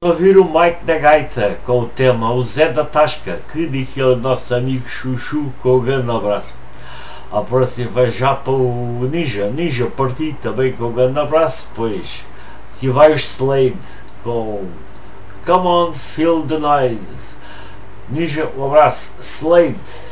Ouvir o Mike da Gaita com o tema O Zé da Tasca, que disse ao nosso amigo Chuchu, com o grande abraço. A próxima vai já para o Ninja partir também com o grande abraço. Depois se vai os Slade com Come On Feel the Noise. Ninja, um abraço. Slade